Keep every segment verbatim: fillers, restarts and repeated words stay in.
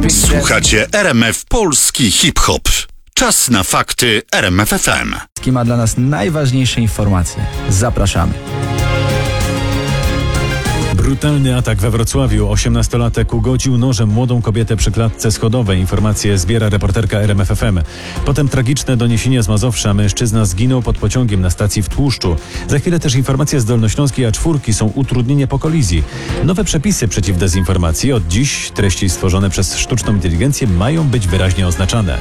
Słuchacie R M F Polski Hip-Hop. Czas na fakty R M F F M. Ma dla nas najważniejsze informacje. Zapraszamy. Brutalny atak we Wrocławiu. osiemnastolatek ugodził nożem młodą kobietę przy klatce schodowej. Informacje zbiera reporterka R M F F M. Potem tragiczne doniesienie z Mazowsza. Mężczyzna zginął pod pociągiem na stacji w Tłuszczu. Za chwilę też informacje z Dolnośląskiej A cztery są utrudnienie po kolizji. Nowe przepisy przeciw dezinformacji. Od dziś treści stworzone przez sztuczną inteligencję mają być wyraźnie oznaczane.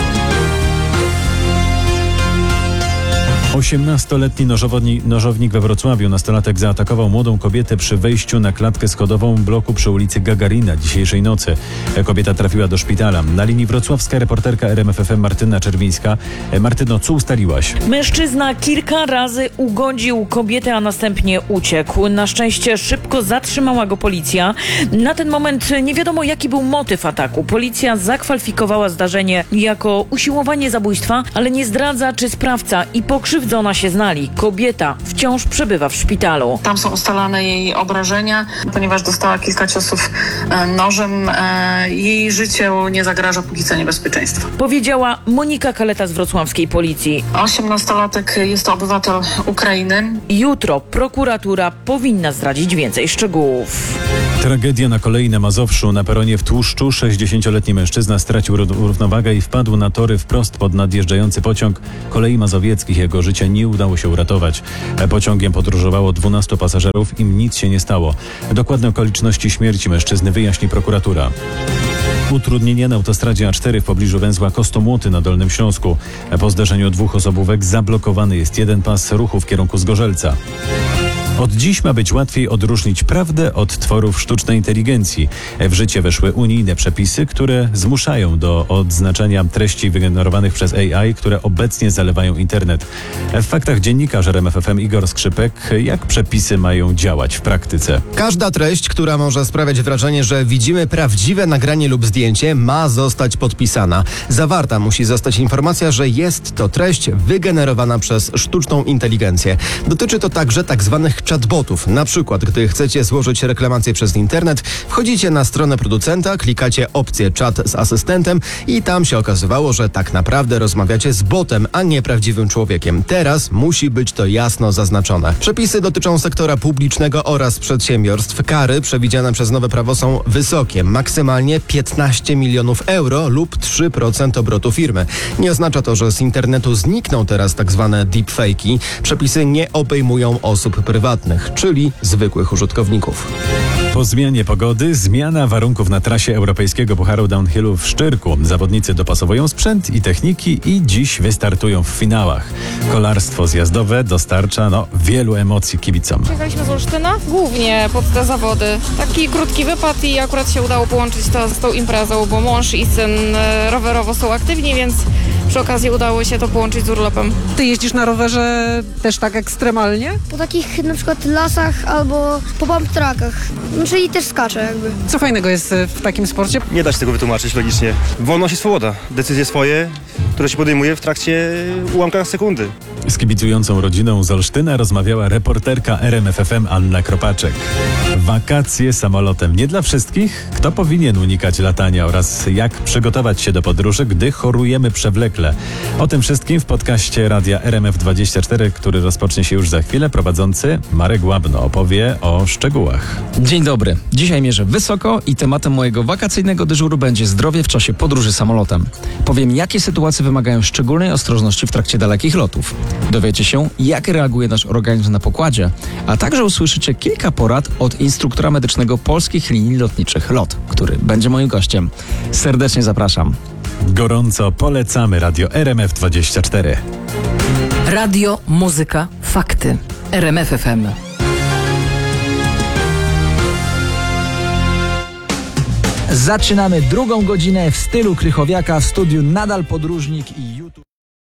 osiemnastoletni nożownik we Wrocławiu. Nastolatek zaatakował młodą kobietę przy wejściu na klatkę schodową bloku przy ulicy Gagarina dzisiejszej nocy. Kobieta trafiła do szpitala. Na linii wrocławska reporterka R M F F M Martyna Czerwińska. Martyno, co ustaliłaś? Mężczyzna kilka razy ugodził kobietę, a następnie uciekł. Na szczęście szybko zatrzymała go policja. Na ten moment nie wiadomo, jaki był motyw ataku. Policja zakwalifikowała zdarzenie jako usiłowanie zabójstwa, ale nie zdradza, czy sprawca i pokrzywdzona się znali. Kobieta wciąż przebywa w szpitalu. Tam są ustalane jej obrażenia, ponieważ dostała kilka ciosów nożem. Jej życiu nie zagraża póki co niebezpieczeństwo. Powiedziała Monika Kaleta z wrocławskiej policji. osiemnastolatek jest to obywatel Ukrainy. Jutro prokuratura powinna zdradzić więcej szczegółów. Tragedia na kolei na Mazowszu. Na peronie w Tłuszczu sześćdziesięcioletni mężczyzna stracił równowagę i wpadł na tory wprost pod nadjeżdżający pociąg Kolei Mazowieckich. Jego życia nie udało się uratować. Pociągiem podróżowało dwunastu pasażerów, im nic się nie stało. Dokładne okoliczności śmierci mężczyzny wyjaśni prokuratura. Utrudnienie na autostradzie A cztery w pobliżu węzła Kostomłoty na Dolnym Śląsku. Po zdarzeniu dwóch osobówek zablokowany jest jeden pas ruchu w kierunku Zgorzelca. Od dziś ma być łatwiej odróżnić prawdę od tworów sztucznej inteligencji. W życie weszły unijne przepisy, które zmuszają do odznaczenia treści wygenerowanych przez A I, które obecnie zalewają internet. W faktach dziennikarz R M F F M Igor Skrzypek. Jak przepisy mają działać w praktyce? Każda treść, która może sprawiać wrażenie, że widzimy prawdziwe nagranie lub zdjęcie, ma zostać podpisana. Zawarta musi zostać informacja, że jest to treść wygenerowana przez sztuczną inteligencję. Dotyczy to także tak zwanych chatbotów. Na przykład, gdy chcecie złożyć reklamację przez internet, wchodzicie na stronę producenta, klikacie opcję czat z asystentem i tam się okazywało, że tak naprawdę rozmawiacie z botem, a nie prawdziwym człowiekiem. Teraz musi być to jasno zaznaczone. Przepisy dotyczą sektora publicznego oraz przedsiębiorstw. Kary przewidziane przez nowe prawo są wysokie. Maksymalnie piętnaście milionów euro lub trzy procent obrotu firmy. Nie oznacza to, że z internetu znikną teraz tak zwane deepfake'i. Przepisy nie obejmują osób prywatnych, czyli zwykłych użytkowników. Po zmianie pogody zmiana warunków na trasie Europejskiego Pucharu Downhillu w Szczyrku. Zawodnicy dopasowują sprzęt i techniki i dziś wystartują w finałach. Kolarstwo zjazdowe dostarcza no, wielu emocji kibicom. Przyjechaliśmy z Olsztyna głównie pod te zawody. Taki krótki wypad i akurat się udało połączyć to z tą imprezą, bo mąż i syn rowerowo są aktywni, więc przy okazji udało się to połączyć z urlopem. Ty jeździsz na rowerze też tak ekstremalnie? Po takich na przykład lasach albo po bump trackach, no, czyli też skaczę jakby. Co fajnego jest w takim sporcie? Nie da się tego wytłumaczyć logicznie. Wolność i swoboda. Decyzje swoje, które się podejmuje w trakcie ułamka sekundy. Z kibicującą rodziną z Olsztyna rozmawiała reporterka R M F F M Anna Kropaczek. Wakacje samolotem nie dla wszystkich? Kto powinien unikać latania oraz jak przygotować się do podróży, gdy chorujemy przewlekle? O tym wszystkim w podcaście Radia R M F dwadzieścia cztery, który rozpocznie się już za chwilę. Prowadzący Marek Łabno opowie o szczegółach. Dzień dobry. Dzisiaj mierzę wysoko i tematem mojego wakacyjnego dyżuru będzie zdrowie w czasie podróży samolotem. Powiem, jakie sytuacje wymagają szczególnej ostrożności w trakcie dalekich lotów. Dowiecie się, jak reaguje nasz organizm na pokładzie, a także usłyszycie kilka porad od instruktora medycznego Polskich Linii Lotniczych LOT, który będzie moim gościem. Serdecznie zapraszam. Gorąco polecamy Radio R M F dwadzieścia cztery. Radio, muzyka, fakty. R M F F M. Zaczynamy drugą godzinę w stylu Krychowiaka, w studiu nadal podróżnik i YouTube.